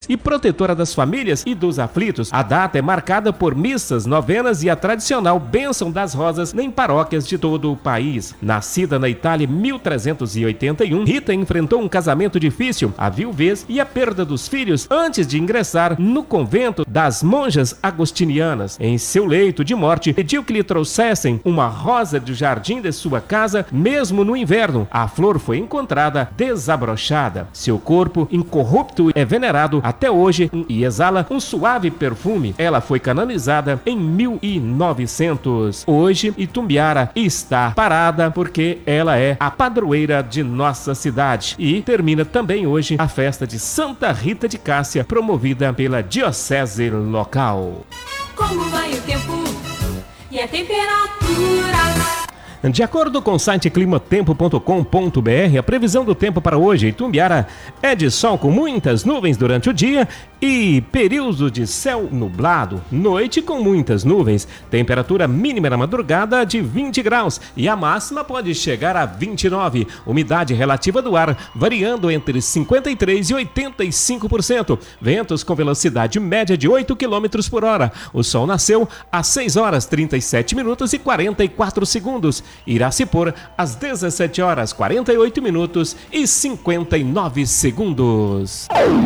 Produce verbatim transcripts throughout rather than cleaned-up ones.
e protetora das famílias e dos aflitos. A data é marcada por missas, novenas e a tradicional Bênção das Rosas em paróquias de todo o país. Nascida na Itália em mil trezentos e oitenta e um, Rita enfrentou um casamento difícil, a viuvez e a perda dos filhos antes de ingressar no convento das monjas agostinianas. Em seu leito de morte, pediu que lhe trouxessem uma rosa do jardim de sua casa, mesmo no inverno. A flor foi encontrada desabrochada. Seu corpo incorrupto é venerado até hoje e exala um suave perfume. Ela foi canonizada em mil e novecentos. Hoje, Itumbiara está parada porque ela é a padroeira de nossa cidade. E termina também hoje a festa de Santa Rita de Cássia, promovida pela diocese local. Como vai o tempo e a temperatura? De acordo com o site climatempo ponto com ponto br, a previsão do tempo para hoje em Itumbiara é de sol com muitas nuvens durante o dia e período de céu nublado, noite com muitas nuvens, temperatura mínima na madrugada de vinte graus e a máxima pode chegar a vinte e nove, umidade relativa do ar variando entre cinquenta e três por cento e oitenta e cinco por cento, ventos com velocidade média de oito quilômetros por hora. O sol nasceu às seis horas trinta e sete minutos e quarenta e quatro segundos. Irá se pôr às dezessete horas quarenta e oito minutos e cinquenta e nove segundos.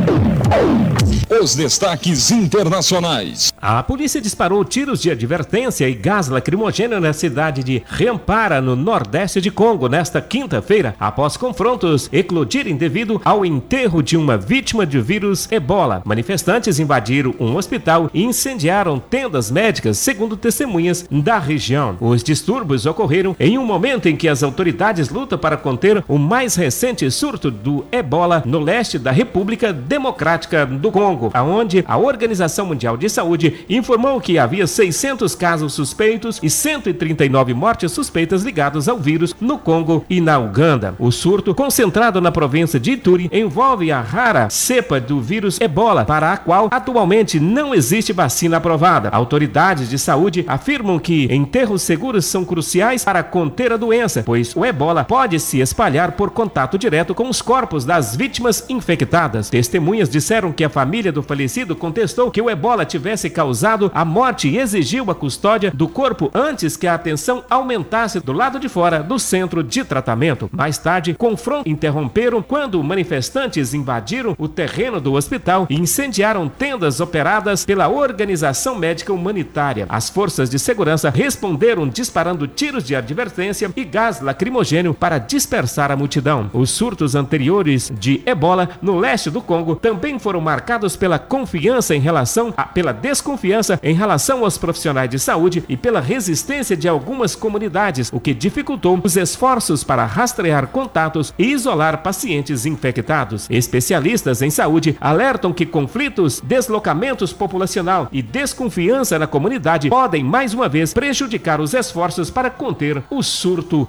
Os destaques internacionais. A polícia disparou tiros de advertência e gás lacrimogêneo na cidade de Rempara, no nordeste de Congo, nesta quinta-feira, após confrontos eclodirem devido ao enterro de uma vítima de vírus Ebola. Manifestantes invadiram um hospital e incendiaram tendas médicas, segundo testemunhas da região. Os distúrbios ocorreram em um momento em que as autoridades lutam para conter o mais recente surto do Ebola no leste da República Democrática do Congo, aonde a Organização Mundial de Saúde informou que havia seiscentos casos suspeitos e cento e trinta e nove mortes suspeitas ligadas ao vírus no Congo e na Uganda. O surto, concentrado na província de Ituri, envolve a rara cepa do vírus Ebola, para a qual atualmente não existe vacina aprovada. Autoridades de saúde afirmam que enterros seguros são cruciais para conter a doença, pois o Ebola pode se espalhar por contato direto com os corpos das vítimas infectadas. Testemunhas disseram que a família do falecido contestou que o Ebola tivesse causado a morte e exigiu a custódia do corpo antes que a atenção aumentasse do lado de fora do centro de tratamento. Mais tarde, confrontos interromperam quando manifestantes invadiram o terreno do hospital e incendiaram tendas operadas pela Organização Médica Humanitária. As forças de segurança responderam disparando tiros de advertência e gás lacrimogêneo para dispersar a multidão. Os surtos anteriores de Ebola no leste do Congo também foram marcados pela confiança em relação a, pela desconfiança em relação aos profissionais de saúde e pela resistência de algumas comunidades, o que dificultou os esforços para rastrear contatos e isolar pacientes infectados. Especialistas em saúde alertam que conflitos, deslocamentos populacional e desconfiança na comunidade podem mais uma vez prejudicar os esforços para conter o surto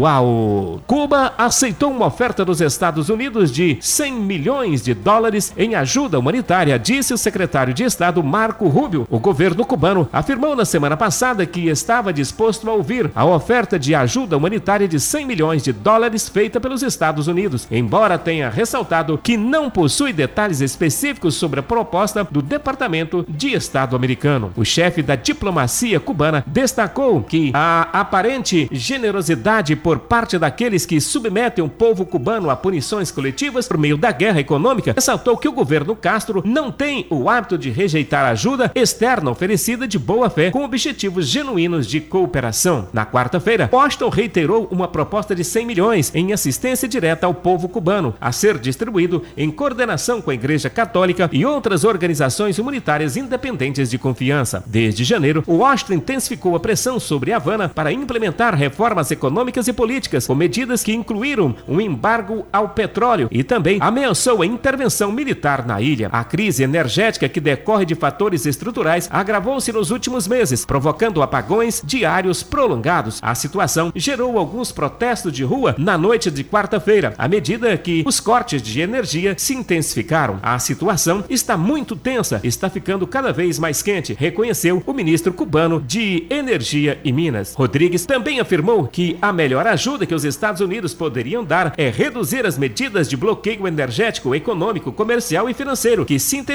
atual. Cuba aceitou uma oferta dos Estados Unidos de cem milhões de dólares em ajuda humanitária, disse o secretário de Estado Marco Rubio. O governo cubano afirmou na semana passada que estava disposto a ouvir a oferta de ajuda humanitária de cem milhões de dólares feita pelos Estados Unidos, embora tenha ressaltado que não possui detalhes específicos sobre a proposta do Departamento de Estado americano. O chefe da diplomacia cubana destacou que a aparente generosidade por parte daqueles que submetem o povo cubano a punições coletivas por meio da guerra econômica, ressaltou que o governo Castro não tem o hábito de rejeitar ajuda externa oferecida de boa fé com objetivos genuínos de cooperação. Na quarta-feira, Washington reiterou uma proposta de cem milhões em assistência direta ao povo cubano, a ser distribuído em coordenação com a Igreja Católica e outras organizações humanitárias independentes de confiança. Desde janeiro, Washington intensificou a pressão sobre Havana para implementar reformas econômicas e políticas, com medidas que incluíram um embargo ao petróleo e também ameaçou a intervenção militar na ilha. A crise energética que decorre de fatores estruturais agravou-se nos últimos meses, provocando apagões diários prolongados. A situação gerou alguns protestos de rua na noite de quarta-feira, à medida que os cortes de energia se intensificaram. A situação está muito tensa, está ficando cada vez mais quente, reconheceu o ministro cubano de Energia e Minas. Rodrigues também afirmou que a melhor ajuda que os Estados Unidos poderiam dar é reduzir as medidas de bloqueio energético, econômico, comercial e financeiro que se